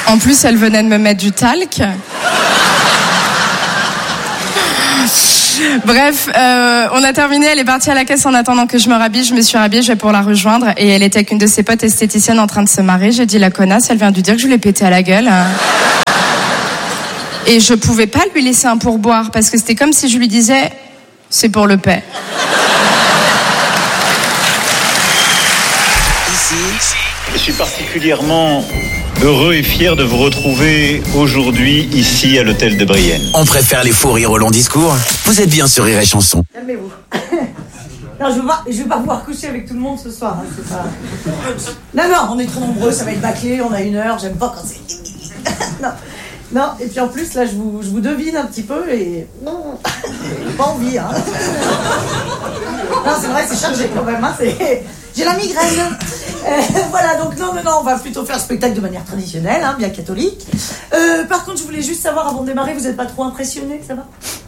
En plus, elle venait de me mettre du talc. Bref, on a terminé, elle est partie à la caisse en attendant que je me rhabille. Je me suis rhabillée, je vais pour la rejoindre. Et elle était avec une de ses potes esthéticiennes en train de se marrer. J'ai dit, la connasse, elle vient de dire que je lui ai pété à la gueule. Et je pouvais pas lui laisser un pourboire parce que c'était comme si je lui disais, c'est pour le paix. Je suis particulièrement heureux et fier de vous retrouver aujourd'hui ici à l'hôtel de Brienne. On préfère les faux rires au long discours. Vous êtes bien sur Rire et Chanson. Calmez-vous. Non, je vais pas pouvoir coucher avec tout le monde ce soir. Hein, c'est pas... Non, on est trop nombreux, ça va être bâclé, on a 1 heure, j'aime pas quand c'est... Non, et puis en plus, là, je vous devine un petit peu et... Non, j'ai pas envie, hein. Non, c'est vrai, c'est chargé quand même, hein, j'ai la migraine. Voilà, donc non, on va plutôt faire le spectacle de manière traditionnelle, hein, bien catholique. Par contre, je voulais juste savoir, avant de démarrer, vous êtes pas trop impressionné, ça va ?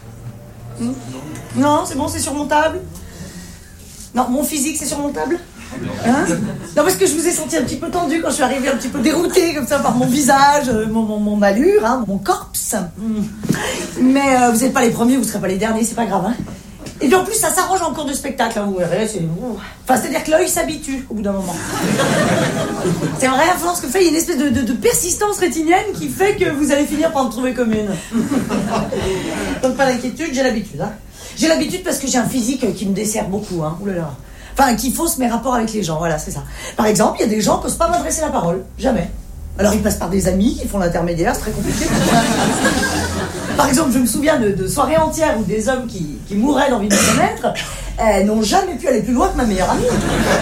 Non, c'est bon, c'est surmontable ? Non, mon physique, c'est surmontable ? Hein ? Non, parce que je vous ai senti un petit peu tendu quand je suis arrivée, un petit peu déroutée comme ça par mon visage, mon allure, hein, mon corps. Mais vous n'êtes pas les premiers, vous ne serez pas les derniers, c'est pas grave. Hein. Et puis en plus, ça s'arrange en cours de spectacle, hein, vous verrez. C'est-à-dire que l'œil s'habitue au bout d'un moment. C'est vrai, à force que fait, il y a une espèce de persistance rétinienne qui fait que vous allez finir par en trouver comme une. Donc pas d'inquiétude, j'ai l'habitude. Hein. J'ai l'habitude parce que j'ai un physique qui me dessert beaucoup. Hein. Oulala. Enfin, qui fausse mes rapports avec les gens, voilà, c'est ça. Par exemple, il y a des gens qui n'osent pas m'adresser la parole, jamais. Alors ils passent par des amis qui font l'intermédiaire, c'est très compliqué. Par exemple, je me souviens de soirées entières où des hommes qui mouraient d'envie de me connaître n'ont jamais pu aller plus loin que ma meilleure amie.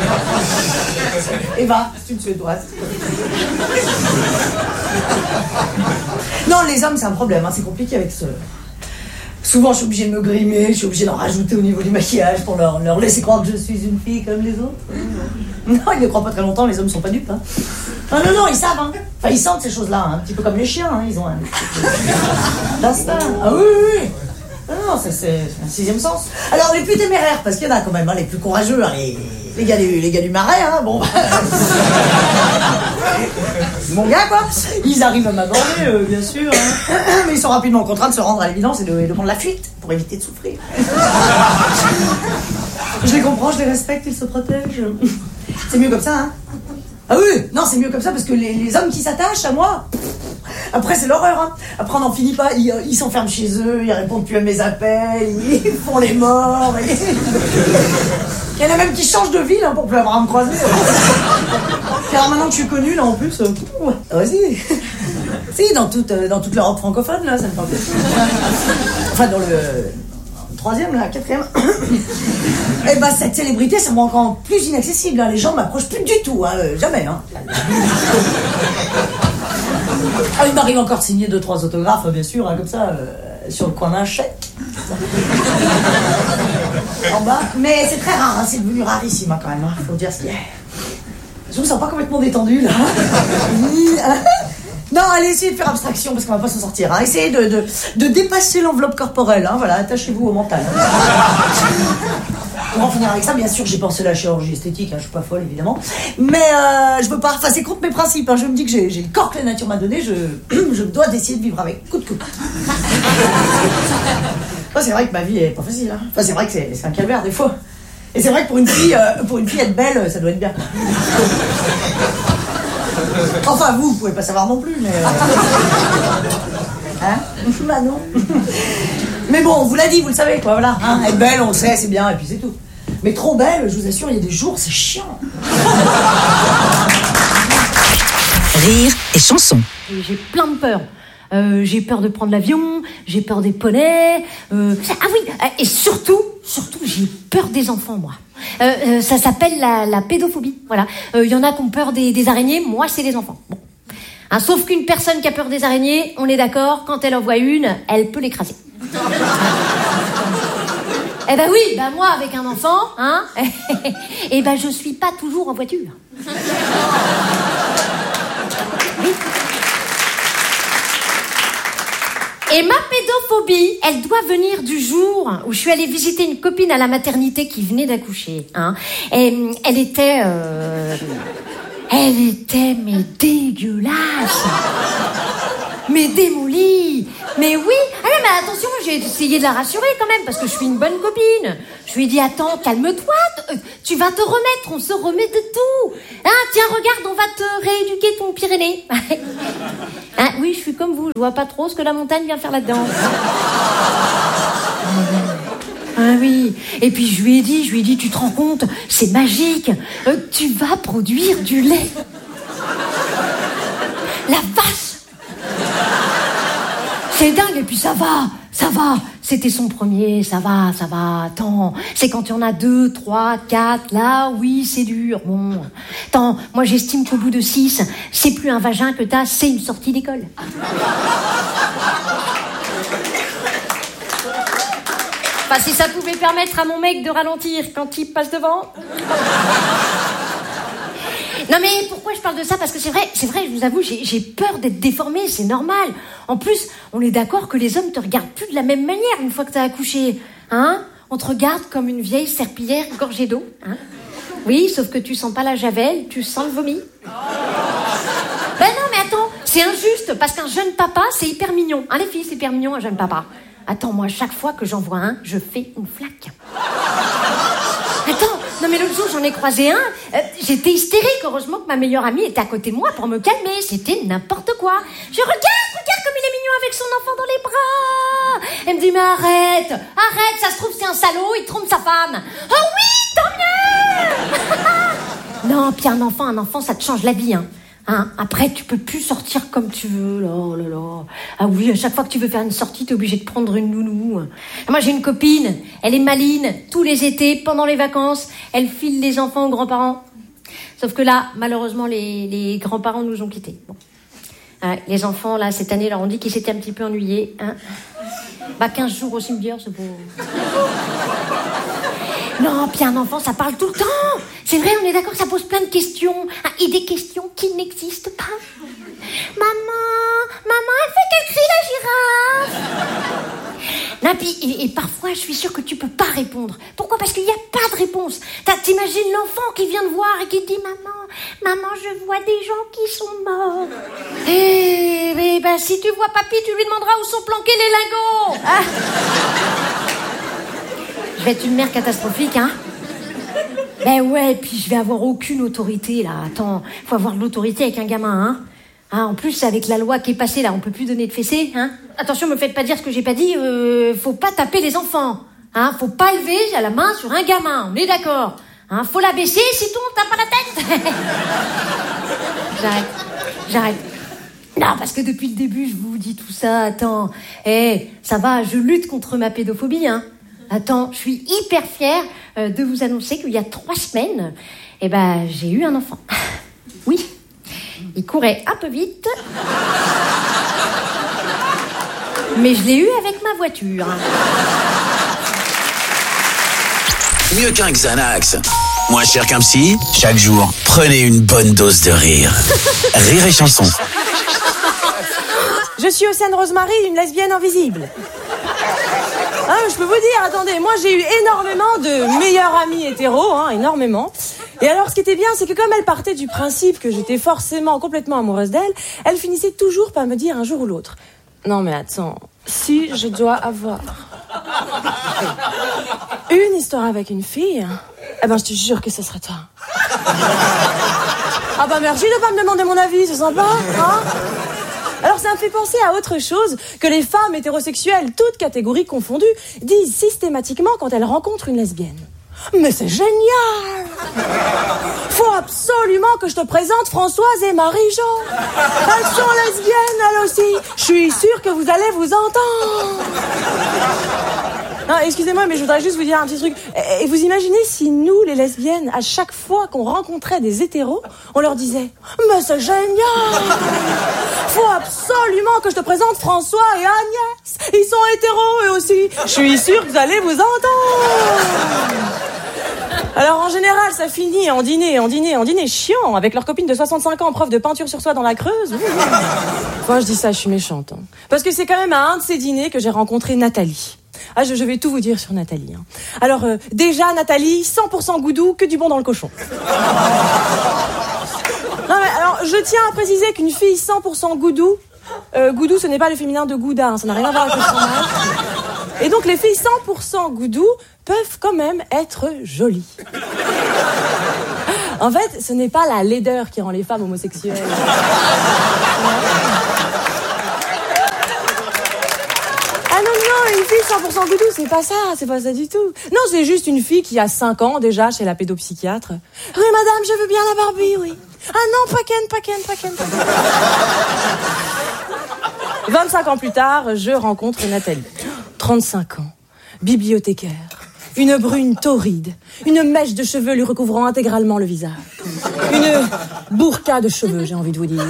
Eva, c'est une Suédoise. Non, les hommes, c'est un problème, hein, c'est compliqué avec ce... Souvent, je suis obligée de me grimer, je suis obligée d'en rajouter au niveau du maquillage pour leur laisser croire que je suis une fille comme les autres. Non, ils ne croient pas très longtemps, les hommes ne sont pas dupes. Hein. Non, ils savent. Hein. Enfin, ils sentent ces choses-là, hein, un petit peu comme les chiens. Hein, ils ont un d'instinct. Ah oui. Non, c'est un 6e sens. Alors, les plus téméraires, parce qu'il y en a quand même, hein, les plus courageux, hein, les gars du marais, hein, bon. Mon gars, quoi. Ils arrivent à m'aborder, bien sûr. Hein. Mais ils sont rapidement contraints de se rendre à l'évidence et de prendre la fuite pour éviter de souffrir. Je les comprends, je les respecte, ils se protègent. C'est mieux comme ça, hein. Ah oui, non, c'est mieux comme ça parce que les hommes qui s'attachent à moi, après c'est l'horreur, hein. Après on n'en finit pas, ils s'enferment chez eux, ils répondent plus à mes appels, ils font les morts. Il y en a même qui changent de ville hein, pour plus avoir à me croiser. Car maintenant que je suis connue, là en plus, vas-y. Si, dans toute l'Europe francophone, là, ça me parle. Enfin, dans le 3e, la 4e. Et bah, cette célébrité, ça me rend encore plus inaccessible. Hein. Les gens ne m'approchent plus du tout, hein, jamais. Hein. Ah, il m'arrive encore de signer 2-3 autographes, bien sûr, hein, comme ça, sur le coin d'un chèque. En bas. Mais c'est très rare, hein, c'est devenu rarissime hein, quand même. Hein, faut dire ce qu'il y a. Je me sens pas complètement détendue, là. Non, allez, essayez de faire abstraction, parce qu'on va pas s'en sortir. Hein. Essayez de dépasser l'enveloppe corporelle. Hein, voilà, attachez-vous au mental. On va en finir avec ça. Bien sûr, j'ai pensé à la chirurgie esthétique. Hein, je suis pas folle, évidemment. Mais je peux pas... Enfin, c'est contre mes principes. Hein. Je me dis que j'ai le corps que la nature m'a donné. Je dois d'essayer de vivre avec. Coup de coude. Enfin, c'est vrai que ma vie est pas facile. Hein. Enfin, c'est vrai que c'est un calvaire, des fois. Et c'est vrai que pour une fille être belle, ça doit être bien. Enfin, vous pouvez pas savoir non plus, mais... Hein ? Bah non. Mais bon, on vous l'a dit, vous le savez, quoi, voilà. Hein, être belle, on le sait, c'est bien, et puis c'est tout. Mais trop belle, je vous assure, il y a des jours, c'est chiant. Rire et Chanson. J'ai plein de peurs. J'ai peur de prendre l'avion, j'ai peur des poneys. Ah oui, et surtout, j'ai peur des enfants, moi. Ça s'appelle la pédophobie. Voilà. Y en a qui ont peur des araignées. Moi, c'est les enfants. Bon. Hein, sauf qu'une personne qui a peur des araignées, on est d'accord, quand elle en voit une, elle peut l'écraser. Eh ben oui, ben moi avec un enfant, hein, et ben je suis pas toujours en voiture. Oui. Et ma pédophobie, elle doit venir du jour où je suis allée visiter une copine à la maternité qui venait d'accoucher. Hein. Et elle était mais dégueulasse. Mais démolie. Mais oui. Ah non, mais attention, j'ai essayé de la rassurer quand même, parce que je suis une bonne copine. Je lui ai dit, attends, calme-toi, tu vas te remettre, on se remet de tout. Hein, tiens, regarde, on va te rééduquer ton Pyrénées. Hein, oui, je suis comme vous, je vois pas trop ce que la montagne vient faire là-dedans. Ah oui. Et puis je lui ai dit, tu te rends compte, c'est magique. Tu vas produire du lait. La vache. C'est dingue, et puis ça va. C'était son premier, ça va, attends. C'est quand il y en a 2, 3, 4, là, oui, c'est dur, bon. Attends, moi j'estime qu'au bout de 6, c'est plus un vagin que t'as, c'est une sortie d'école. Enfin, si ça pouvait permettre à mon mec de ralentir quand il passe devant. Non mais pourquoi je parle de ça? Parce que c'est vrai, je vous avoue, j'ai peur d'être déformée, c'est normal. En plus, on est d'accord que les hommes te regardent plus de la même manière une fois que t'as accouché. Hein? On te regarde comme une vieille serpillière gorgée d'eau. Hein? Oui, sauf que tu sens pas la javel, tu sens le vomi. Ben non mais attends, c'est injuste, parce qu'un jeune papa, c'est hyper mignon. Hein les filles, c'est hyper mignon un jeune papa. Attends, moi, chaque fois que j'en vois un, je fais une flaque. Attends, non mais l'autre jour, j'en ai croisé un. J'étais hystérique. Heureusement que ma meilleure amie était à côté de moi pour me calmer. C'était n'importe quoi. Je regarde comme il est mignon avec son enfant dans les bras. Elle me dit, mais arrête, ça se trouve, c'est un salaud, il trompe sa femme. Oh oui, tant mieux. Non, puis un enfant, ça te change la vie, hein. Hein, après, tu peux plus sortir comme tu veux. Oh là là. Ah oui, à chaque fois que tu veux faire une sortie, t'es obligé de prendre une nounou. Moi, j'ai une copine. Elle est maline. Tous les étés, pendant les vacances, elle file les enfants aux grands-parents. Sauf que là, malheureusement, les grands-parents nous ont quittés. Bon. Les enfants, là, cette année, leur ont dit qu'ils s'étaient un petit peu ennuyés. Hein. 15 jours au cimetière, c'est beau. Non, puis un enfant, ça parle tout le temps. C'est vrai, on est d'accord, ça pose plein de questions. Et des questions qui n'existent pas. Maman, elle fait quel cri, la girafe? Non, puis, et parfois, je suis sûre que tu peux pas répondre. Pourquoi? Parce qu'il n'y a pas de réponse. T'imagines l'enfant qui vient de voir et qui dit, maman, je vois des gens qui sont morts. Ben, si tu vois papy, tu lui demanderas où sont planqués les lingots. Ah. Je vais être une mère catastrophique, hein. Ben ouais, puis je vais avoir aucune autorité, là. Attends, faut avoir de l'autorité avec un gamin, hein. En plus, avec la loi qui est passée, là, on peut plus donner de fessées, hein. Attention, me faites pas dire ce que j'ai pas dit, faut pas taper les enfants, hein. Faut pas lever la main sur un gamin, on est d'accord. Hein, faut la baisser, sinon on tape pas la tête. J'arrête. Non, parce que depuis le début, je vous dis tout ça, attends. Ça va, je lutte contre ma pédophobie, hein. Attends, je suis hyper fière de vous annoncer qu'il y a 3 semaines, j'ai eu un enfant. Oui, il courait un peu vite, mais je l'ai eu avec ma voiture. Mieux qu'un Xanax, moins cher qu'un psy, chaque jour, prenez une bonne dose de rire. Rire et chanson. Je suis Océane Rosemary, une lesbienne invisible. Je peux vous dire, attendez, moi j'ai eu énormément de meilleures amies hétéros, énormément. Et alors ce qui était bien, c'est que comme elle partait du principe que j'étais forcément complètement amoureuse d'elle, elle finissait toujours par me dire un jour ou l'autre, non mais attends, si je dois avoir une histoire avec une fille, je te jure que ce sera toi. Ah bah merci de pas me demander mon avis, c'est sympa, hein. Alors ça me fait penser à autre chose que les femmes hétérosexuelles, toutes catégories confondues, disent systématiquement quand elles rencontrent une lesbienne. Mais c'est génial! Faut absolument que je te présente Françoise et Marie-Jo. Elles sont lesbiennes, elles aussi. Je suis sûre que vous allez vous entendre. Non, excusez-moi, mais je voudrais juste vous dire un petit truc. Et vous imaginez si nous, les lesbiennes, à chaque fois qu'on rencontrait des hétéros, on leur disait « Mais c'est génial! Faut absolument que je te présente François et Agnès. Ils sont hétéros eux aussi. Je suis sûre que vous allez vous entendre. » Alors en général, ça finit en dîner chiant avec leur copine de 65 ans, prof de peinture sur soie dans la Creuse. Enfin, je dis ça, je suis méchante. Parce que c'est quand même à un de ces dîners que j'ai rencontré Nathalie. Je vais tout vous dire sur Nathalie. Alors, déjà, Nathalie, 100% goudou, que du bon dans le cochon. Non, mais alors, je tiens à préciser qu'une fille 100% goudou, Goudou, ce n'est pas le féminin de Gouda, hein, ça n'a rien à voir avec le fromage. Et donc les filles 100% Goudou peuvent quand même être jolies. En fait, ce n'est pas la laideur qui rend les femmes homosexuelles. Ah non, une fille 100% Goudou, c'est pas ça du tout. Non, c'est juste une fille qui a 5 ans déjà chez la pédopsychiatre. Oui, madame, je veux bien la Barbie, oui. Ah non, pas Ken. 25 ans plus tard, je rencontre Nathalie. 35 ans, bibliothécaire, une brune torride, une mèche de cheveux lui recouvrant intégralement le visage. Une burqa de cheveux, j'ai envie de vous dire.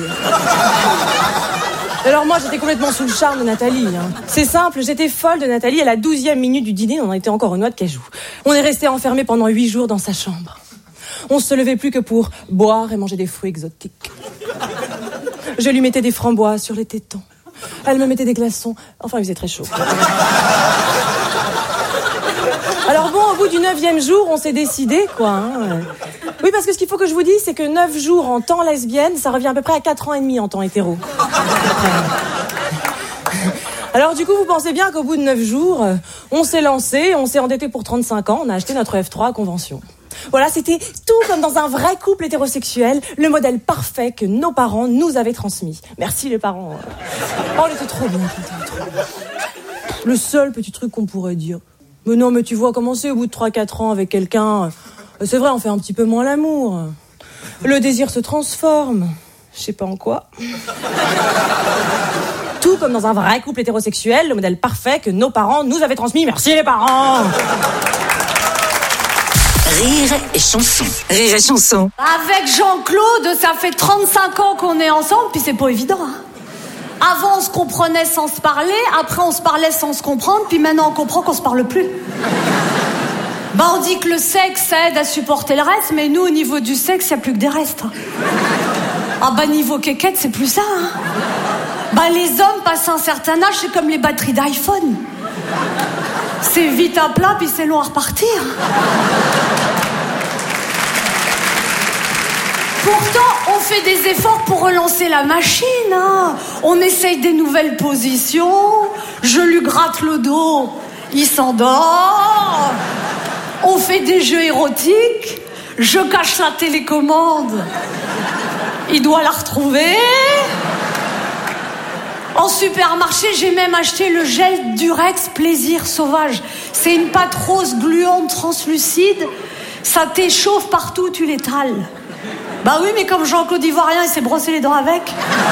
Alors moi, j'étais complètement sous le charme de Nathalie. Hein. C'est simple, j'étais folle de Nathalie. À la 12e minute du dîner, on en était encore une noix de cajou. On est resté enfermés pendant 8 jours dans sa chambre. On se levait plus que pour boire et manger des fruits exotiques. Je lui mettais des framboises sur les tétons. Elle me mettait des glaçons. Enfin, il faisait très chaud. Alors bon, au bout du 9e jour, on s'est décidé, quoi. Hein. Oui, parce que ce qu'il faut que je vous dise, c'est que 9 jours en temps lesbienne, ça revient à peu près à 4 ans et demi en temps hétéro. Alors du coup, vous pensez bien qu'au bout de 9 jours, on s'est lancé, on s'est endetté pour 35 ans, on a acheté notre F3 à convention. Voilà, c'était tout comme dans un vrai couple hétérosexuel, le modèle parfait que nos parents nous avaient transmis. Merci les parents. Oh, on était trop bien. Le seul petit truc qu'on pourrait dire. Mais non, mais tu vois, commencer au bout de 3-4 ans avec quelqu'un, c'est vrai, on fait un petit peu moins l'amour. Le désir se transforme. Je sais pas en quoi. Tout comme dans un vrai couple hétérosexuel, le modèle parfait que nos parents nous avaient transmis. Merci les parents. Rire et chanson. Rire et chanson. Avec Jean-Claude, ça fait 35 ans qu'on est ensemble, puis c'est pas évident. Hein. Avant, on se comprenait sans se parler, après, on se parlait sans se comprendre, puis maintenant, on comprend qu'on se parle plus. On dit que le sexe, ça aide à supporter le reste, mais nous, au niveau du sexe, il n'y a plus que des restes. Niveau quéquette, c'est plus ça. Hein. Les hommes, passent un certain âge, c'est comme les batteries d'iPhone. C'est vite à plat, puis c'est long à repartir. Pourtant, on fait des efforts pour relancer la machine. Hein. On essaye des nouvelles positions. Je lui gratte le dos, il s'endort. On fait des jeux érotiques. Je cache la télécommande. Il doit la retrouver. En supermarché, j'ai même acheté le gel Durex Plaisir Sauvage. C'est une pâte rose gluante translucide. Ça t'échauffe partout, tu l'étales. Oui, mais comme Jean-Claude Ivoirien, il s'est brossé les dents avec.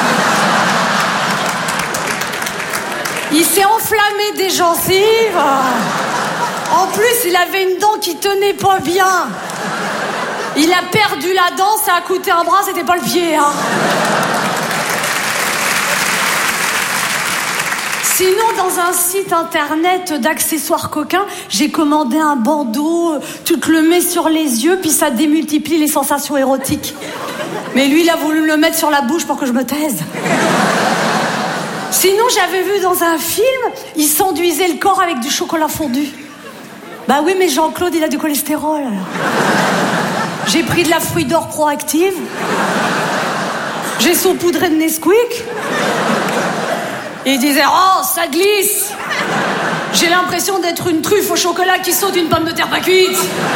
Il s'est enflammé des gencives. En plus, il avait une dent qui tenait pas bien. Il a perdu la dent, ça a coûté un bras, c'était pas le pied. Hein. Sinon, dans un site internet d'accessoires coquins, j'ai commandé un bandeau, tu te le mets sur les yeux, puis ça démultiplie les sensations érotiques. Mais lui, il a voulu me le mettre sur la bouche pour que je me taise. Sinon, j'avais vu dans un film, il s'enduisait le corps avec du chocolat fondu. Oui, mais Jean-Claude, il a du cholestérol. Alors. J'ai pris de la fruit d'or proactive. J'ai saupoudré de Nesquik. Et il disait, oh, ça glisse. J'ai l'impression d'être une truffe au chocolat qui saute une pomme de terre pas cuite.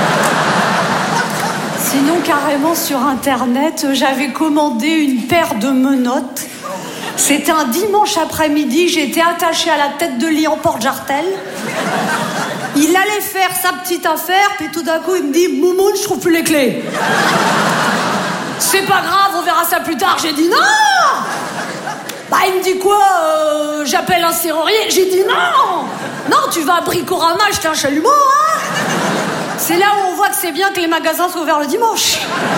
Sinon, carrément, sur Internet, j'avais commandé une paire de menottes. C'était un dimanche après-midi, j'étais attachée à la tête de lit en porte-jartel. Il allait faire sa petite affaire, puis tout d'un coup, il me dit, Moumoune, je trouve plus les clés. C'est pas grave, on verra ça plus tard. J'ai dit, non. Il me dit quoi, j'appelle un serrurier. J'ai dit non. Non, tu vas à Bricorama, acheter un chalumeau, hein. C'est là où on voit que c'est bien que les magasins soient ouverts le dimanche.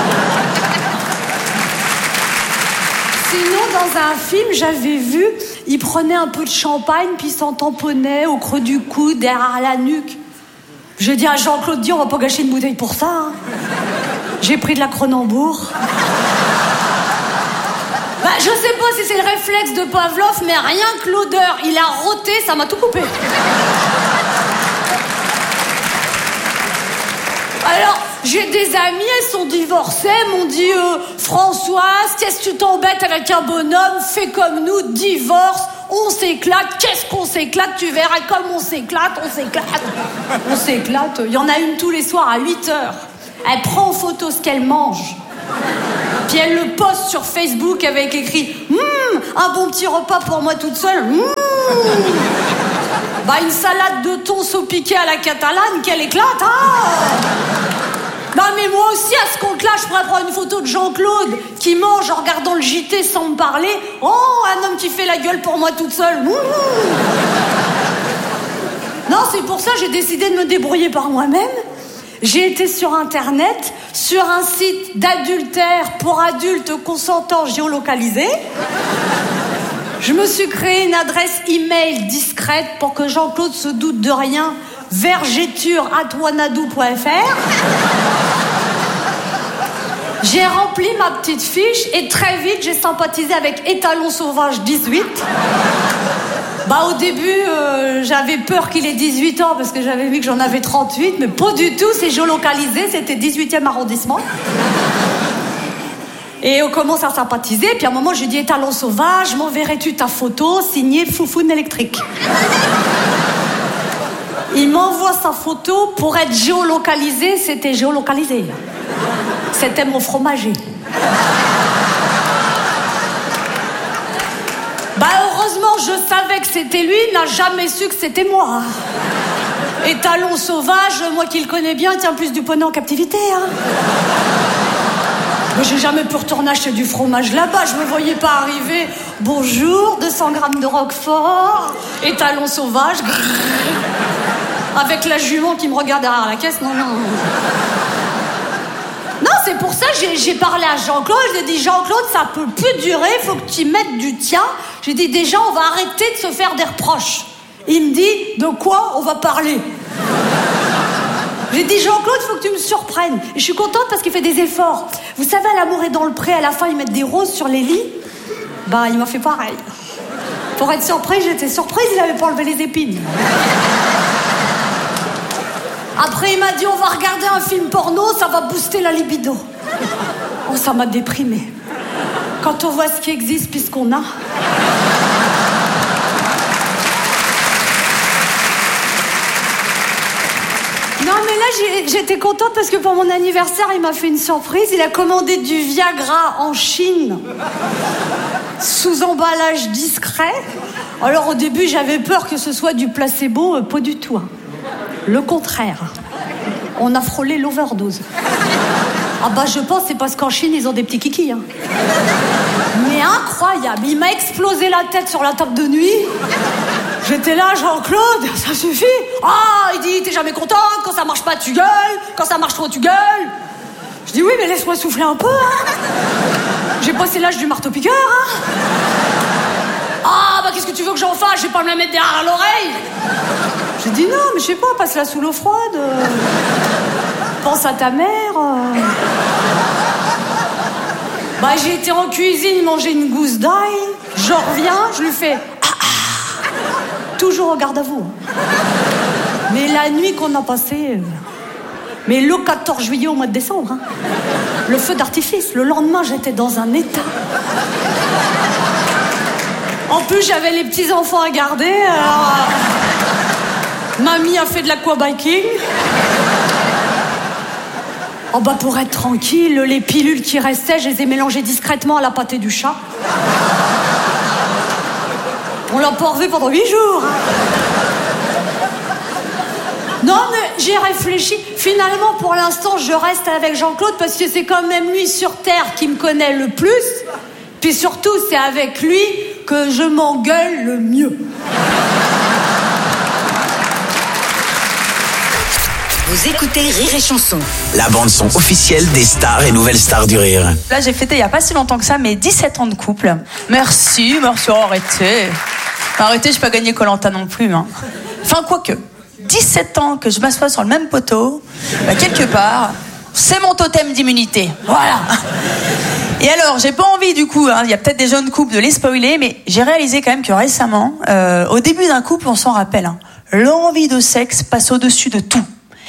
Sinon, dans un film, j'avais vu, il prenait un peu de champagne, puis il s'en tamponnait au creux du coude, derrière la nuque. J'ai dit à Jean-Claude, on va pas gâcher une bouteille pour ça. Hein. J'ai pris de la Cronenbourg. Je sais pas si c'est le réflexe de Pavlov, mais rien que l'odeur, il a roté, ça m'a tout coupé. Alors, J'ai des amies, elles sont divorcées, elles m'ont dit Françoise, qu'est-ce que tu t'embêtes avec un bonhomme? Fais comme nous, divorce, on s'éclate. Qu'est-ce qu'on s'éclate? Tu verras comme on s'éclate. On s'éclate. Il y en a une tous les soirs à 8h. Elle prend en photo ce qu'elle mange. Puis elle le poste sur Facebook avec écrit un bon petit repas pour moi toute seule. Bah une salade de thon saupiquée à la catalane, qu'elle éclate, Non mais moi aussi à ce compte-là, je pourrais prendre une photo de Jean-Claude qui mange en regardant le JT sans me parler. Oh, un homme qui fait la gueule pour moi toute seule. Non, c'est pour ça que j'ai décidé de me débrouiller par moi-même. J'ai été sur Internet, sur un site d'adultère pour adultes consentants géolocalisés. Je me suis créé une adresse email discrète pour que Jean-Claude se doute de rien. vergeture@wanadoo.fr. J'ai rempli ma petite fiche et très vite j'ai sympathisé avec Étalon Sauvage 18. Bah au début j'avais peur qu'il ait 18 ans parce que j'avais vu que j'en avais 38, mais pas du tout, c'est géolocalisé, c'était 18e arrondissement. Et on commence à sympathiser, puis à un moment je lui dis Étalon Sauvage, m'enverrais-tu ta photo signée Foufoune électrique? Il m'envoie sa photo, pour être géolocalisé, c'était géolocalisé. C'était mon fromager. Bah heureusement, je savais que c'était lui, il n'a jamais su que c'était moi. Étalon Sauvage, moi qui le connais bien, il tient plus du poney en captivité, Mais j'ai jamais pu retourner acheter du fromage là-bas, je me voyais pas arriver. Bonjour, 200 grammes de Roquefort, Étalon Sauvage, avec la jument qui me regarde derrière la caisse, non. Non, c'est pour ça que j'ai parlé à Jean-Claude, je lui ai dit Jean-Claude, ça peut plus durer, faut que tu mettes du tien. J'ai dit déjà, on va arrêter de se faire des reproches. Il me dit, de quoi on va parler? J'ai dit Jean-Claude, faut que tu me surprennes. Et je suis contente parce qu'il fait des efforts. Vous savez, à L'amour est dans le pré, à la fin, ils mettent des roses sur les lits. Bah, il m'a fait pareil. Pour être surprise, j'étais surprise, il avait pas enlevé les épines. Après, il m'a dit, on va regarder un film porno, ça va booster la libido. Oh, ça m'a déprimée. Quand on voit ce qui existe puis ce qu'on a. Non mais là j'étais contente parce que pour mon anniversaire il m'a fait une surprise. Il a commandé du Viagra en Chine sous emballage discret. Alors au début j'avais peur que ce soit du placebo, pas du tout. Le contraire. On a frôlé l'overdose. Ah bah je pense c'est parce qu'en Chine ils ont des petits kikis. Mais incroyable, il m'a explosé la tête sur la table de nuit. J'étais là, Jean-Claude, ça suffit. Ah, il dit, t'es jamais contente, quand ça marche pas, tu gueules, quand ça marche trop, tu gueules. Je dis, oui, mais laisse-moi souffler un peu, J'ai passé l'âge du marteau-piqueur, Ah, bah qu'est-ce que tu veux que j'en fasse? Je vais pas me la mettre derrière l'oreille. J'ai dit, non, mais je sais pas, passe-la sous l'eau froide. Pense à ta mère. Bah, j'ai été en cuisine manger une gousse d'ail. Je reviens, je lui fais... Toujours au garde à vous. Mais la nuit qu'on a passée... Mais le 14 juillet au mois de décembre, le feu d'artifice. Le lendemain, j'étais dans un état. En plus, j'avais les petits-enfants à garder. Alors... Mamie a fait de l'aquabiking. Oh bah pour être tranquille, les pilules qui restaient, je les ai mélangées discrètement à la pâtée du chat. On l'a pas revu pendant 8 jours. Non, mais j'ai réfléchi. Finalement, pour l'instant, je reste avec Jean-Claude parce que c'est quand même lui sur Terre qui me connaît le plus. Puis surtout, c'est avec lui que je m'engueule le mieux. Vous écoutez Rire et Chanson. La bande-son officielle des stars et nouvelles stars du rire. Là, j'ai fêté il n'y a pas si longtemps que ça, mes 17 ans de couple. Merci, arrêtez. Arrêtez, je n'ai pas gagné Koh-Lanta non plus. Enfin, quoique. 17 ans que je m'assois sur le même poteau, bah, quelque part, c'est mon totem d'immunité. Voilà. Et alors, j'ai pas envie du coup, il y a peut-être des jeunes couples de les spoiler, mais j'ai réalisé quand même que récemment, au début d'un couple, on s'en rappelle, l'envie de sexe passe au-dessus de tout.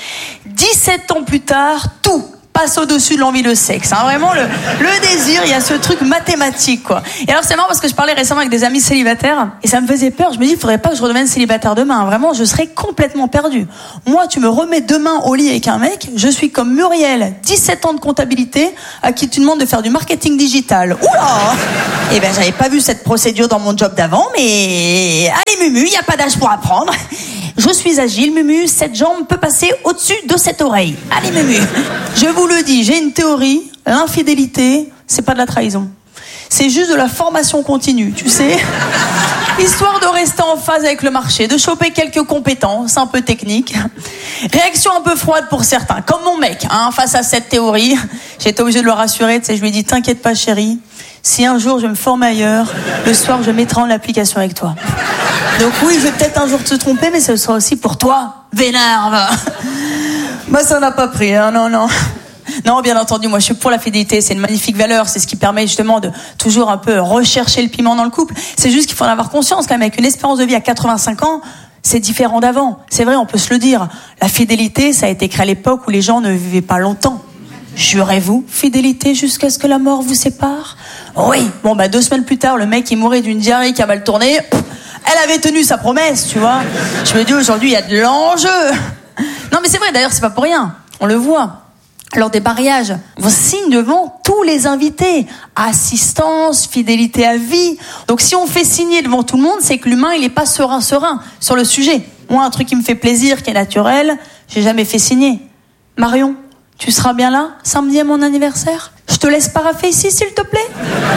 17 ans plus tard, tout passe au-dessus de l'envie de sexe. Hein. Vraiment, le désir, il y a ce truc mathématique, quoi. Et alors, c'est marrant parce que je parlais récemment avec des amis célibataires et ça me faisait peur. Je me dis, il faudrait pas que je redevienne célibataire demain. Vraiment, je serais complètement perdue. Moi, tu me remets demain au lit avec un mec, je suis comme Muriel, 17 ans de comptabilité, à qui tu demandes de faire du marketing digital. Oula! Eh ben, j'avais pas vu cette procédure dans mon job d'avant, mais allez, Mumu, il n'y a pas d'âge pour apprendre. Je suis agile, Mumu, cette jambe peut passer au-dessus de cette oreille. Allez, Mumu. Je vous le dis, j'ai une théorie, l'infidélité, c'est pas de la trahison. C'est juste de la formation continue, tu sais. Histoire de rester en phase avec le marché, de choper quelques compétences un peu techniques. Réaction un peu froide pour certains, comme mon mec, hein, face à cette théorie. J'étais obligée de le rassurer, tu sais, je lui ai dit, t'inquiète pas chérie, si un jour je me forme ailleurs, le soir je mettrai en application avec toi. Donc oui, je vais peut-être un jour te tromper, mais ce sera aussi pour toi, vénère. Moi, ça n'a pas pris, hein, non. Non, bien entendu, moi je suis pour la fidélité, c'est une magnifique valeur, c'est ce qui permet justement de toujours un peu rechercher le piment dans le couple. C'est juste qu'il faut en avoir conscience quand même, avec une espérance de vie à 85 ans, c'est différent d'avant. C'est vrai, on peut se le dire. La fidélité, ça a été créé à l'époque où les gens ne vivaient pas longtemps. Jurez-vous, fidélité jusqu'à ce que la mort vous sépare? Oui. Bon, 2 semaines plus tard, le mec il mourait d'une diarrhée qui a mal tourné. Elle avait tenu sa promesse, tu vois. Je me dis aujourd'hui, il y a de l'enjeu. Non, mais c'est vrai, d'ailleurs, c'est pas pour rien. On le voit. Lors des mariages, on signe devant tous les invités. Assistance, fidélité à vie. Donc si on fait signer devant tout le monde, c'est que l'humain, il est pas serein sur le sujet. Moi, un truc qui me fait plaisir, qui est naturel, j'ai jamais fait signer. Marion, tu seras bien là, samedi à mon anniversaire? Je te laisse paraffer ici, s'il te plaît?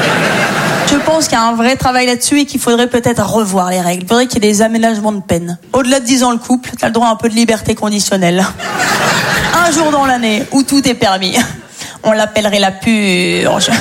Je pense qu'il y a un vrai travail là-dessus et qu'il faudrait peut-être revoir les règles. Il faudrait qu'il y ait des aménagements de peine. Au-delà de 10 ans le couple, t'as le droit à un peu de liberté conditionnelle. Un jour dans l'année où tout est permis. On l'appellerait la purge.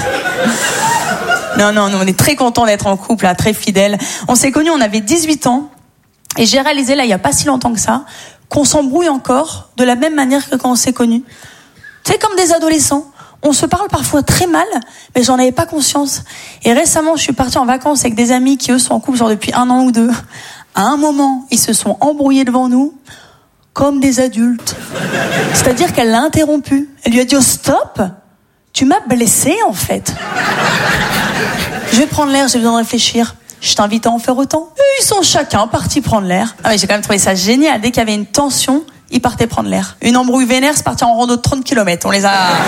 Non, nous on est très contents d'être en couple, là, très fidèles. On s'est connus, on avait 18 ans. Et j'ai réalisé, là, il n'y a pas si longtemps que ça, qu'on s'embrouille encore de la même manière que quand on s'est connus. C'est comme des adolescents. On se parle parfois très mal, mais j'en avais pas conscience. Et récemment, je suis partie en vacances avec des amis qui, eux, sont en couple genre depuis 1 an ou 2. À un moment, ils se sont embrouillés devant nous, comme des adultes. C'est-à-dire qu'elle l'a interrompu. Elle lui a dit, oh, stop! Tu m'as blessée, en fait. Je vais prendre l'air, j'ai besoin de réfléchir. Je t'invite à en faire autant. Et ils sont chacun partis prendre l'air. Ah mais j'ai quand même trouvé ça génial. Dès qu'il y avait une tension, ils partaient prendre l'air. Une embrouille vénère, c'est parti en rando de 30 km. On les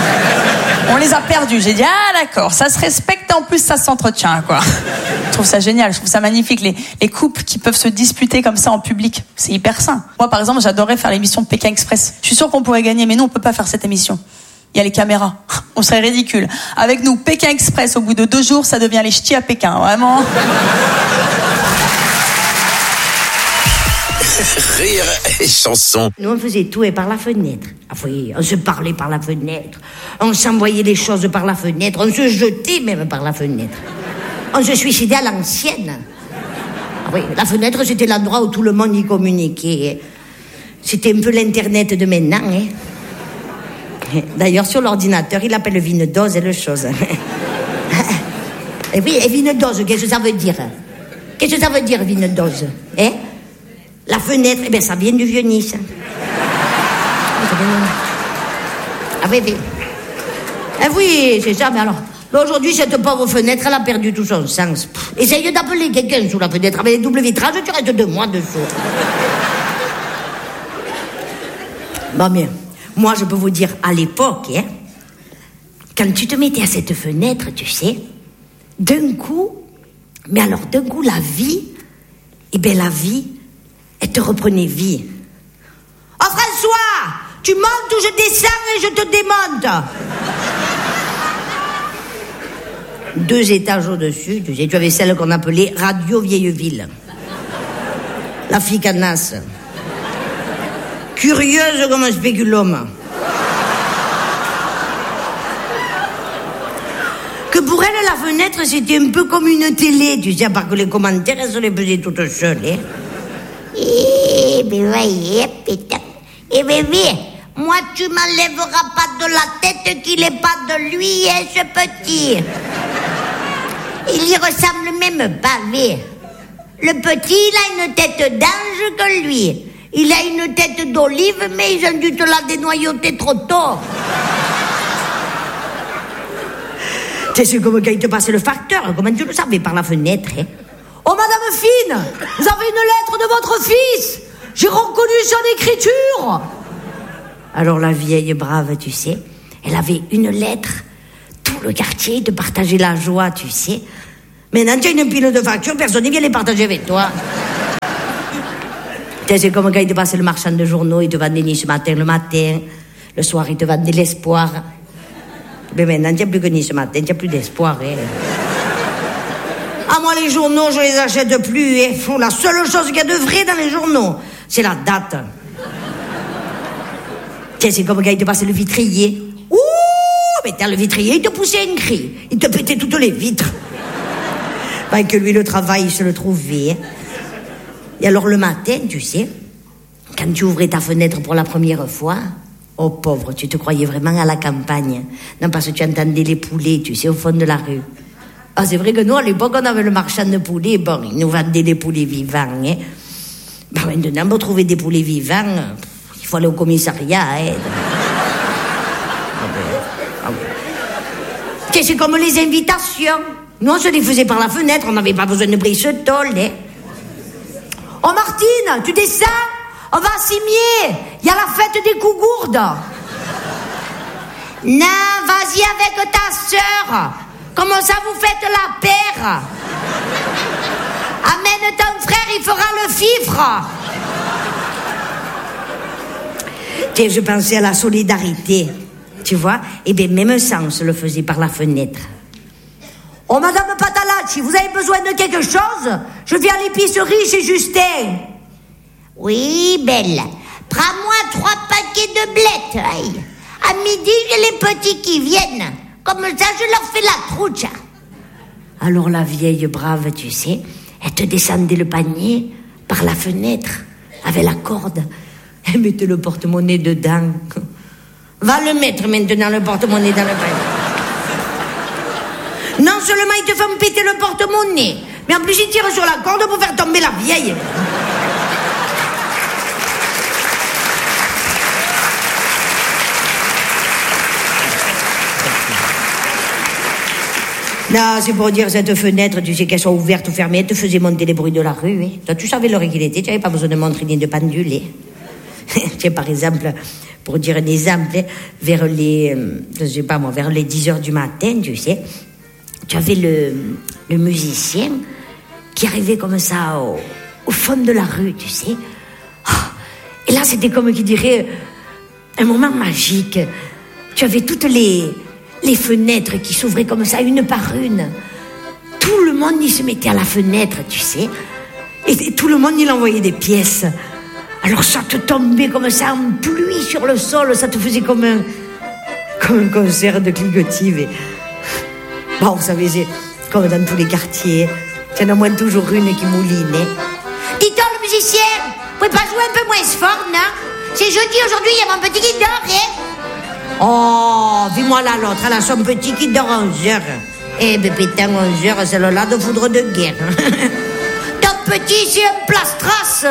a perdus. J'ai dit, ah d'accord, ça se respecte et en plus ça s'entretient, quoi. Je trouve ça génial, je trouve ça magnifique. Les couples qui peuvent se disputer comme ça en public, c'est hyper sain. Moi par exemple, j'adorais faire l'émission Pékin Express. Je suis sûre qu'on pourrait gagner, mais nous on peut pas faire cette émission. Il y a les caméras. On serait ridicule. Avec nous, Pékin Express, au bout de 2 jours, ça devient les ch'tis à Pékin, vraiment. Rire et chanson. Nous, on faisait tout et par la fenêtre. Ah oui, on se parlait par la fenêtre. On s'envoyait les choses par la fenêtre. On se jetait même par la fenêtre. On se suicidait à l'ancienne. Ah oui, la fenêtre, c'était l'endroit où tout le monde y communiquait. C'était un peu l'Internet de maintenant, hein. D'ailleurs, sur l'ordinateur, il appelle Vinedose et le chose. Et oui, et Vinedose, qu'est-ce que ça veut dire? Qu'est-ce que ça veut dire, Vinedose? Hein? La fenêtre, eh bien, ça vient du Vieux-Nice. Ah oui, oui. Eh oui, c'est ça, mais alors... Aujourd'hui, cette pauvre fenêtre, elle a perdu tout son sens. Essaye d'appeler quelqu'un sous la fenêtre. Avec les doubles vitrages, tu restes 2 mois dessous. Bon, bien. Moi, je peux vous dire, à l'époque, hein, quand tu te mettais à cette fenêtre, tu sais, d'un coup, mais alors d'un coup, la vie, la vie, elle te reprenait vie. Oh, François, tu montes ou je descends et je te démonte. 2 étages au-dessus, tu sais, tu avais celle qu'on appelait Radio Vieilleville. La fille canasse. Curieuse comme un spéculum. Que pour elle, la fenêtre, c'était un peu comme une télé, tu sais, à part que les commentaires, elles se les faisaient toutes seules, hein. Eh bien, voyez, putain. Eh bien, moi, tu m'enlèveras pas de la tête qu'il est pas de lui, hein, ce petit. Il y ressemble même pas, mais... Le petit, il a une tête d'ange que lui. Il a une tête d'olive, mais ils ont dû te la dénoyauter trop tôt. C'est comme quand il te passait le facteur. Comment tu le savais par la fenêtre, hein? Oh, Madame Fine, vous avez une lettre de votre fils. J'ai reconnu son écriture. Alors la vieille brave, tu sais, elle avait une lettre. Tout le quartier te partageait la joie, tu sais. Maintenant, tu as une pile de factures, personne ne vient les partager avec toi. C'est comme quand il te passait le marchand de journaux, il te vendait Nice Matin le matin. Le soir, il te vendait l'espoir. Mais maintenant, il n'y a plus que Nice Matin, il n'y a plus d'espoir. Hein. Ah, moi, les journaux, je les achète plus. Hein. La seule chose qu'il y a de vrai dans les journaux, c'est la date. C'est comme quand il te passait le vitrier. Ouh, mais le vitrier, il te poussait un cri. Il te pétait toutes les vitres. Ben, que lui, le travail, il se le trouvait. Et alors, le matin, tu sais, quand tu ouvrais ta fenêtre pour la première fois, oh pauvre, tu te croyais vraiment à la campagne. Non, parce que tu entendais les poulets, tu sais, au fond de la rue. Ah, c'est vrai que nous, à l'époque, on avait le marchand de poulets. Bon, il nous vendait des poulets vivants. Hein. Ben, maintenant, pour trouver des poulets vivants, il faut aller au commissariat. Hein. C'est comme les invitations. Nous, on se les faisait par la fenêtre, on n'avait pas besoin de brise-tôle. Hein. Oh, Martine, tu descends? On va à Cimier. Il y a la fête des Cougourdes. Non, vas-y avec ta sœur. Comment ça, vous faites la paire? Amène ton frère, il fera le fifre. Tiens, je pensais à la solidarité. Tu vois? Eh bien, même ça, on se le faisait par la fenêtre. Oh, Madame Patalacci, vous avez besoin de quelque chose? Je viens à l'épicerie chez Justin. Oui, belle. Prends-moi 3 paquets de blettes. Aïe. À midi, j'ai les petits qui viennent. Comme ça, je leur fais la trouche. Alors la vieille brave, tu sais, elle te descendait le panier par la fenêtre avec la corde. Elle mettait le porte-monnaie dedans. Va le mettre maintenant, le porte-monnaie dans le panier. Non seulement ils te font péter le porte-monnaie, mais en plus ils tirent sur la corde pour faire tomber la vieille. Non, c'est pour dire cette fenêtre, tu sais qu'elle soit ouverte ou fermée, elle te faisait monter les bruits de la rue. Hein. Toi, tu savais l'heure qu'il était, tu n'avais pas besoin de montre ni de pendule. Hein. Tiens, par exemple, pour dire un exemple, vers les, je sais pas moi, vers les 10h du matin, tu sais, tu avais le musicien qui arrivait comme ça au fond de la rue, tu sais. Oh, et là, c'était comme qui dirait un moment magique. Tu avais toutes les fenêtres qui s'ouvraient comme ça, une par une. Tout le monde, il se mettait à la fenêtre, tu sais. Et tout le monde, il envoyait des pièces. Alors ça te tombait comme ça en pluie sur le sol. Ça te faisait comme un concert de cligotive. Bon, vous savez, c'est comme dans tous les quartiers. Il y en a moins toujours une qui mouline. Dis-toi, le musicien, vous pouvez pas jouer un peu moins fort, non? C'est jeudi aujourd'hui, il y a mon petit qui dort, hein? Oh, vis-moi là, l'autre, elle a son petit qui dort 11h. Eh ben, putain, 11h, c'est le là de foudre de guerre. Ton petit, c'est un plastras.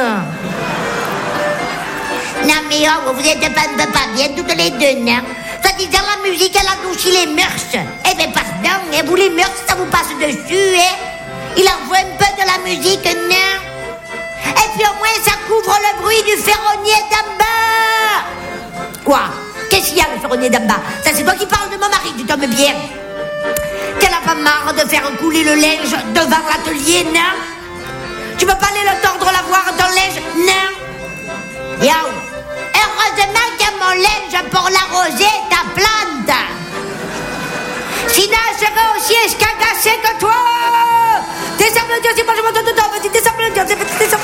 Non, mais oh, vous êtes pas bien toutes les deux, non? Ça disant, la musique, elle adoucit les mœurs. Eh ben, pardon, hein, vous, les mœurs, ça vous passe dessus, hein? Il en faut un peu de la musique, non? Et puis au moins, ça couvre le bruit du ferronnier d'en bas. Quoi? Qu'est-ce qu'il y a, le ferronnier d'en bas? Ça, c'est toi qui parles de mon mari, tu tombes bien. Qu'elle a pas marre de faire couler le linge devant l'atelier, non? Tu peux pas aller le tordre, lavoir ton linge, non? Yo, heureusement qu'il y a mon linge pour l'arroser, ta plante. Sinon, elle serait aussi escagassée que toi. Descends-le, c'est pas je m'entends dedans, vas-y, descends-le, descends-le.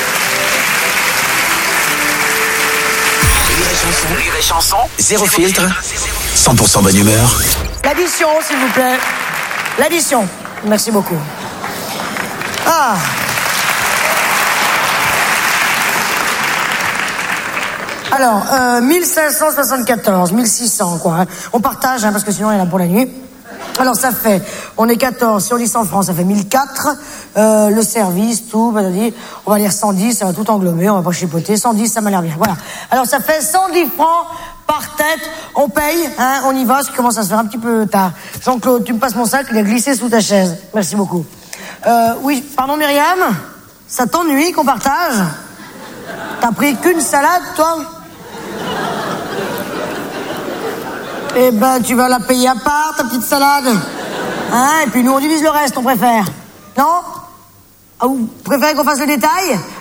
Rire et chanson, zéro filtre, 100% bonne humeur. L'addition, s'il vous plaît. L'addition. Merci beaucoup. Ah. Alors, 1574, 1600, quoi. Hein. On partage, hein, parce que sinon, il y en a pour la nuit. Alors ça fait, on est 14, si on dit 100 francs, ça fait 1004, le service, tout, on va dire 110, ça va tout englober, on va pas chipoter, 110, ça m'a l'air bien, voilà. Alors ça fait 110 francs par tête, on paye, hein, on y va, ce qui commence à se faire un petit peu tard. Jean-Claude, tu me passes mon sac, il a glissé sous ta chaise, merci beaucoup. Oui, pardon Myriam, ça t'ennuie qu'on partage? T'as pris qu'une salade, toi? Eh ben, tu vas la payer à part, ta petite salade. Hein? Et puis nous, on divise le reste, on préfère. Non? Ah, vous préférez qu'on fasse le détail?